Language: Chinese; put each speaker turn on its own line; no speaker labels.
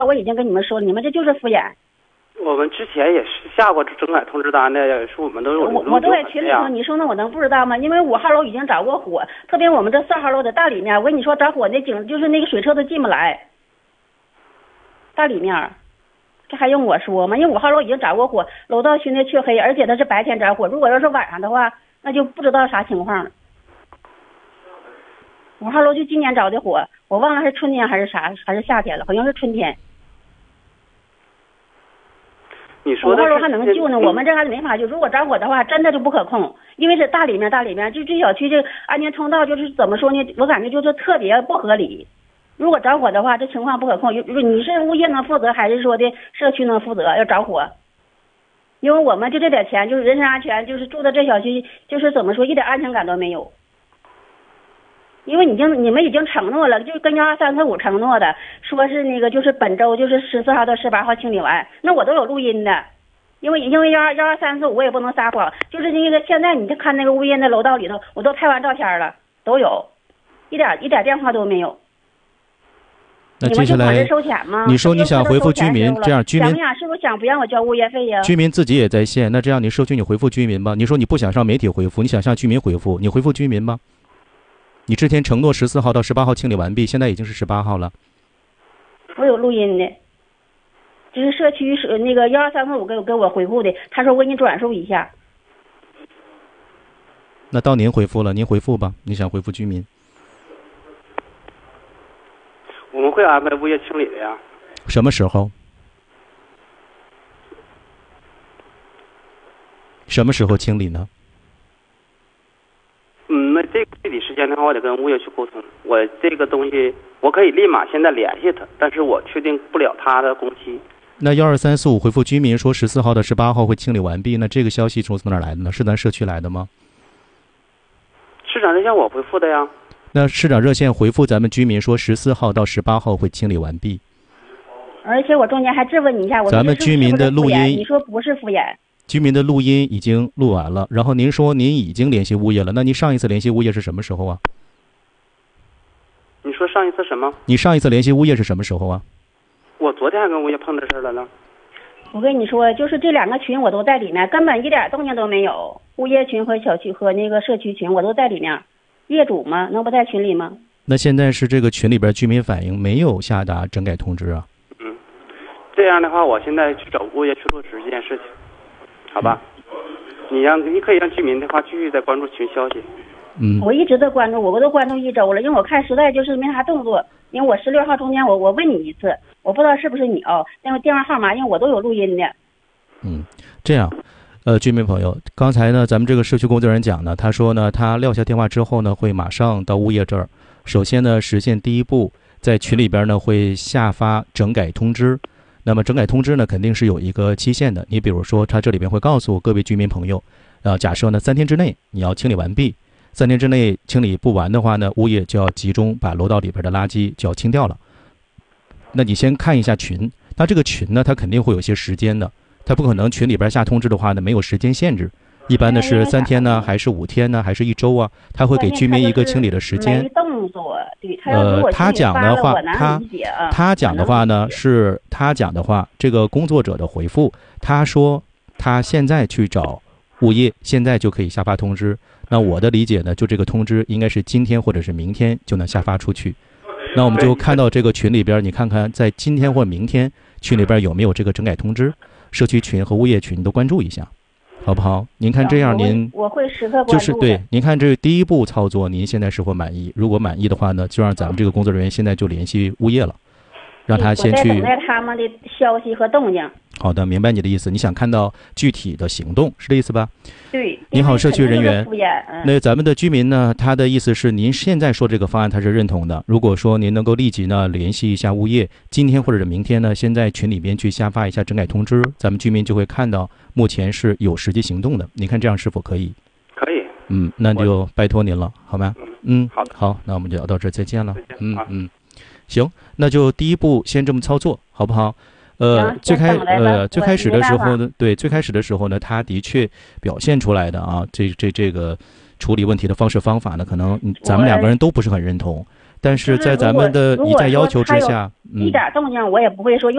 我已经跟你们说了，你们这就是敷衍。
我们之前也是下过整改通知单的，是我们都有。
我都在群里头，你说那我能不知道吗？因为5号楼已经着过火，特别我们这4号楼的大里面，我跟你说着火那就是那个水车都进不来。大里面，这还用我说吗？因为5号楼已经着过火，楼道熏得黢黑，而且它是白天着火，如果要是晚上的话，那就不知道啥情况了。5号楼就今年着的火，我忘了是春天还是啥，还是夏天了，好像是春天。
你说的
5号楼还能救呢，我们这还没法救。如果着火的话，真的就不可控，因为是大里面，就这小区这安全通道就是怎么说呢？我感觉就是特别不合理。如果着火的话，这情况不可控。你是物业能负责，还是说的社区能负责？要着火，因为我们就这点钱，就是人身安全，就是住的这小区，就是怎么说，一点安全感都没有。因为你们已经承诺了，就是跟12345承诺的，说是那个就是本周就是14号到18号清理完，那我都有录音的，因为12345我也不能撒谎，就是那个现在你就看那个物业那楼道里头，我都拍完照片了，都有，一点电话都没有。
那接下来你说你想回复居民，这样居民
是不是想不让我交物业费呀？
居民自己也在线，那这样你社区你回复居民吧。你说你不想上媒体回复，你想向居民回复，你回复居民吧。你之前承诺14号到18号清理完毕，现在已经是18号了。
我有录音的，就是社区那个12345给我回复的，他说我给你转述一下。
那到您回复了，您回复吧。你想回复居民？
我们会安排物业清理的呀。
什么时候？什么时候清理呢？
那这个具体时间的话，我得跟物业去沟通。我这个东西，我可以立马现在联系他，但是我确定不了他的工期。
那12345回复居民说14号到18号会清理完毕，那这个消息从哪儿来的呢？是咱社区来的吗？
市长热线我回复的呀。
那市长热线回复咱们居民说14号到18号会清理完毕。
而且我中间还质问你一下，
咱们居民的录音，
你说不是敷衍。
居民的录音已经录完了，然后您说您已经联系物业了，那您上一次联系物业是什么时候啊？
你说上一次什么？
你上一次联系物业是什么时候啊？
我昨天还跟物业碰这事了呢。
我跟你说，就是这2个群我都在里面，根本一点动静都没有。物业群和小区和那个社区群我都在里面，业主吗？能不在群里吗？
那现在是这个群里边居民反映没有下达整改通知啊。
这样的话，我现在去找物业去落实这件事情。好吧，你可以让居民的话继续在关注群消息。
我一直在关注，我都关注1周了，因为我看实在就是没啥动作。因为我16号中间我问你一次，我不知道是不是你哦，那个电话号码，因为我都有录音的。
这样，居民朋友，刚才呢，咱们这个社区工作人员讲呢，他说呢，他撂下电话之后呢，会马上到物业这儿，首先呢，实现第一步，在群里边呢会下发整改通知。那么整改通知呢，肯定是有一个期限的。你比如说，他这里边会告诉各位居民朋友，假设呢3天之内你要清理完毕，3天之内清理不完的话呢，物业就要集中把楼道里边的垃圾就要清掉了。那你先看一下群，它这个群呢，它肯定会有些时间的，它不可能群里边下通知的话呢没有时间限制。一般的是3天呢，还是5天呢，还是1周啊？他会给居民一个清理的时间。他讲的话，他讲的话呢，是他讲的话，这个工作者的回复，他说他现在去找物业，现在就可以下发通知。那我的理解呢，就这个通知应该是今天或者是明天就能下发出去。那我们就看到这个群里边，你看看在今天或明天群里边有没有这个整改通知，社区群和物业群都关注一下。好不好？您看这样您，
我会时刻关注。
就是对，您看这第一步操作，您现在是否满意？如果满意的话呢，就让咱们这个工作人员现在就联系物业了，让他先去
等待他们的消息和动静。
好的，明白你的意思，你想看到具体的行动，是这意思吧？
对。
您好，社区人员。
那
咱们的居民呢，他的意思是您现在说这个方案他是认同的。如果说您能够立即呢联系一下物业，今天或者是明天呢，先在群里边去下发一下整改通知，咱们居民就会看到目前是有实际行动的。你看这样是否可以？
可以。
那就拜托您了，好吗？
好的。
好，那我们就聊到这儿，再见了。行，那就第一步先这么操作，好不好？最开始的时候呢，对，最开始的时候呢，他的确表现出来的啊，这个处理问题的方式方法呢，可能咱们2个人都不是很认同。 但是在咱们的一再要求之下，
一点动静我也不会说